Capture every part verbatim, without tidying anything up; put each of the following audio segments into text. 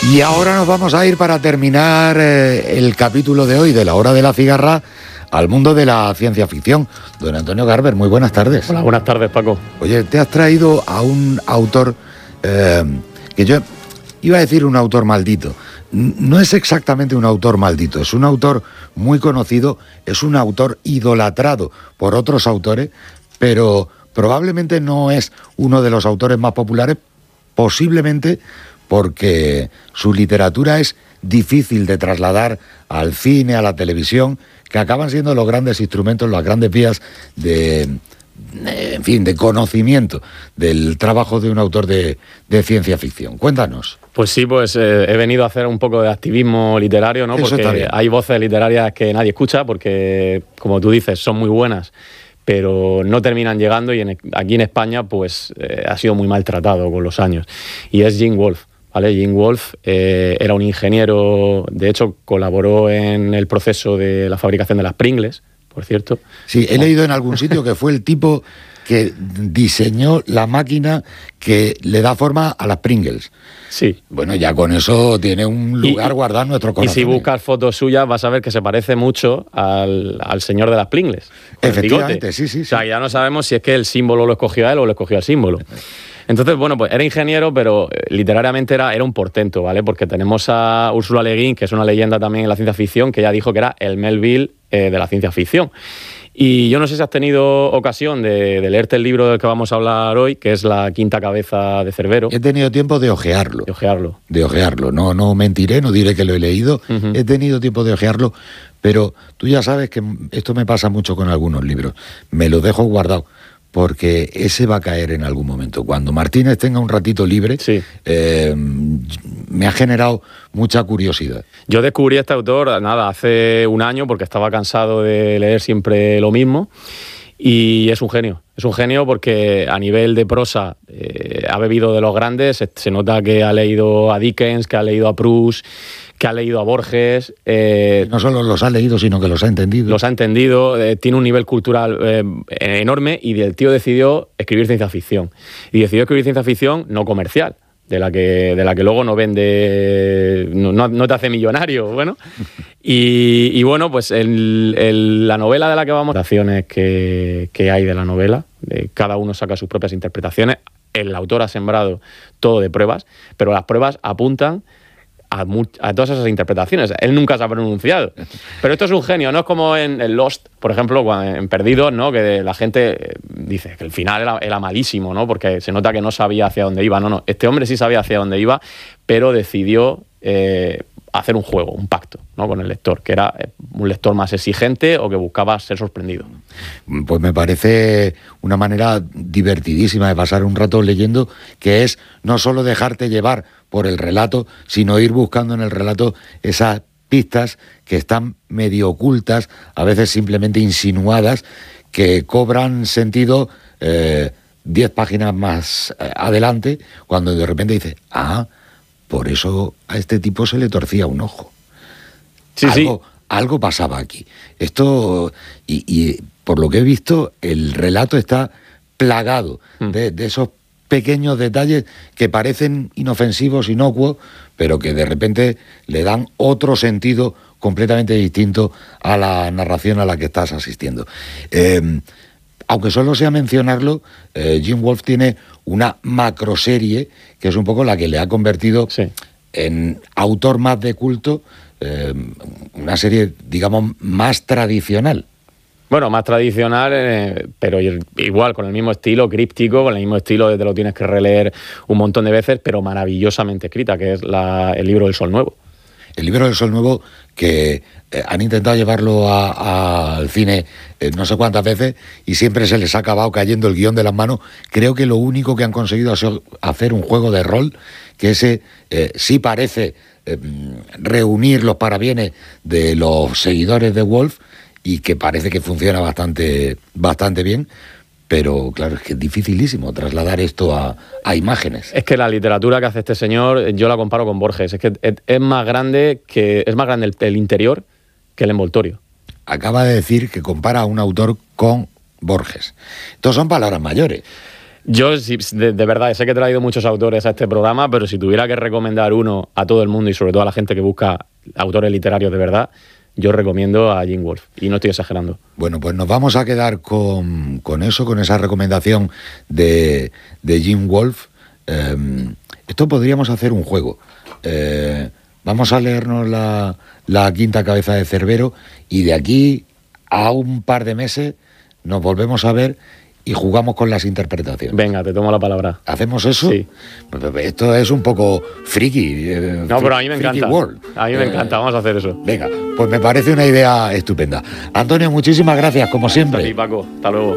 Y ahora nos vamos a ir para terminar eh, el capítulo de hoy de La Hora de la Cigarra al mundo de la ciencia ficción. Don Antonio Garber, muy buenas tardes. Hola, buenas tardes, Paco. Oye, te has traído a un autor eh, que yo iba a decir un autor maldito. No es exactamente un autor maldito, es un autor muy conocido, es un autor idolatrado por otros autores, pero probablemente no es uno de los autores más populares, posiblemente porque su literatura es difícil de trasladar al cine, a la televisión, que acaban siendo los grandes instrumentos, las grandes vías de, en fin, de conocimiento del trabajo de un autor de, de ciencia ficción. Cuéntanos. Pues sí, pues eh, he venido a hacer un poco de activismo literario, ¿no? Eso porque hay voces literarias que nadie escucha, porque, como tú dices, son muy buenas, pero no terminan llegando, y en, aquí en España pues eh, ha sido muy maltratado con los años. Y es Gene Wolfe. ¿Vale? Gene Wolfe eh, era un ingeniero, de hecho colaboró en el proceso de la fabricación de las Pringles, por cierto. Sí, he leído en algún sitio que fue el tipo que diseñó la máquina que le da forma a las Pringles. Sí. Bueno, ya con eso tiene un lugar y, guardado en nuestro corazón. Y si buscas fotos suyas vas a ver que se parece mucho al, al señor de las Pringles. Efectivamente, sí, sí, sí. O sea, ya no sabemos si es que el símbolo lo escogió a él o lo escogió al símbolo. Entonces, bueno, pues era ingeniero, pero literariamente era, era un portento, ¿vale? Porque tenemos a Ursula Le Guin, que es una leyenda también en la ciencia ficción, que ya dijo que era el Melville eh, de la ciencia ficción. Y yo no sé si has tenido ocasión de, de leerte el libro del que vamos a hablar hoy, que es La quinta cabeza de Cerbero. He tenido tiempo de ojearlo. De ojearlo. De ojearlo. No, no mentiré, no diré que lo he leído. Uh-huh. He tenido tiempo de ojearlo, pero tú ya sabes que esto me pasa mucho con algunos libros. Me los dejo guardado, porque ese va a caer en algún momento. Cuando Martínez tenga un ratito libre, sí. eh, me ha generado mucha curiosidad. Yo descubrí a este autor, nada, hace un año, porque estaba cansado de leer siempre lo mismo, y es un genio. Es un genio porque a nivel de prosa eh, ha bebido de los grandes. Se, se nota que ha leído a Dickens, que ha leído a Proust, que ha leído a Borges. Eh, no solo los ha leído, sino que los ha entendido. Los ha entendido, eh, tiene un nivel cultural eh, enorme, y el tío decidió escribir ciencia ficción. Y decidió escribir ciencia ficción no comercial, de la que, de la que luego no vende, no, no, no te hace millonario, bueno. Y, y bueno, pues el, el, la novela de la que vamos, las que, que hay de la novela, de cada uno saca sus propias interpretaciones. El autor ha sembrado todo de pruebas, pero las pruebas apuntan A, a todas esas interpretaciones. Él nunca se ha pronunciado. Pero esto es un genio, no es como en, en Lost, por ejemplo, en Perdidos, ¿no? Que la gente dice que el final era, era malísimo, ¿no? Porque se nota que no sabía hacia dónde iba. No, no, este hombre sí sabía hacia dónde iba, pero decidió eh, hacer un juego, un pacto, ¿no? Con el lector, que era un lector más exigente o que buscaba ser sorprendido. Pues me parece una manera divertidísima de pasar un rato leyendo, que es no solo dejarte llevar por el relato, sino ir buscando en el relato esas pistas que están medio ocultas, a veces simplemente insinuadas, que cobran sentido eh, diez páginas más eh, adelante, cuando de repente dices, ah, por eso a este tipo se le torcía un ojo. Sí, algo, sí. algo pasaba aquí. Esto, y, y por lo que he visto, el relato está plagado mm. de, de esos pequeños detalles que parecen inofensivos, inocuos, pero que de repente le dan otro sentido completamente distinto a la narración a la que estás asistiendo. Eh, aunque solo sea mencionarlo, eh, Gene Wolfe tiene una macroserie que es un poco la que le ha convertido sí. en autor más de culto, eh, una serie, digamos, más tradicional. Bueno, más tradicional, eh, pero igual, con el mismo estilo, críptico, con el mismo estilo de te lo tienes que releer un montón de veces, pero maravillosamente escrita, que es la, el libro del Sol Nuevo. El libro del Sol Nuevo, que eh, han intentado llevarlo a, a, al cine eh, no sé cuántas veces y siempre se les ha acabado cayendo el guión de las manos. Creo que lo único que han conseguido es hacer un juego de rol, que ese eh, sí parece eh, reunir los parabienes de los seguidores de Wolfe, y que parece que funciona bastante, bastante bien, pero claro, es que es dificilísimo trasladar esto a, a imágenes. Es que la literatura que hace este señor, yo la comparo con Borges, es que es, es más grande que es más grande el, el interior que el envoltorio. Acaba de decir que compara a un autor con Borges. Estos son palabras mayores. Yo, si, de, de verdad, sé que he traído muchos autores a este programa, pero si tuviera que recomendar uno a todo el mundo y sobre todo a la gente que busca autores literarios de verdad, yo recomiendo a Jim Wolfe, y no estoy exagerando. Bueno, pues nos vamos a quedar con, con eso, con esa recomendación de, de Jim Wolfe. Eh, esto podríamos hacer un juego. Eh, vamos a leernos la, la quinta cabeza de Cerbero y de aquí a un par de meses nos volvemos a ver y jugamos con las interpretaciones. Venga, te tomo la palabra. ¿Hacemos eso? Sí. Esto es un poco friki. Eh, no, pero a mí me encanta. World. A mí me eh, encanta, vamos a hacer eso. Venga, pues me parece una idea estupenda. Antonio, muchísimas gracias, como siempre. Sí, Paco, hasta luego.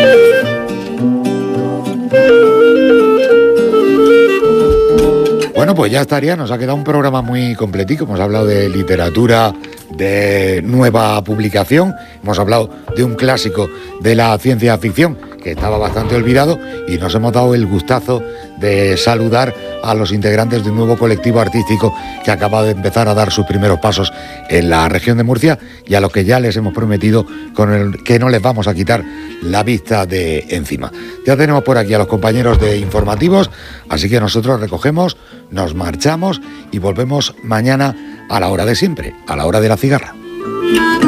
Bueno, pues ya estaría, nos ha quedado un programa muy completico. Hemos hablado de literatura, de nueva publicación, hemos hablado de un clásico de la ciencia ficción que estaba bastante olvidado y nos hemos dado el gustazo de saludar a los integrantes de un nuevo colectivo artístico que acaba de empezar a dar sus primeros pasos en la región de Murcia y a los que ya les hemos prometido con el que no les vamos a quitar la vista de encima. Ya tenemos por aquí a los compañeros de informativos, así que nosotros recogemos, nos marchamos y volvemos mañana a la hora de siempre, a la hora de la cigarra.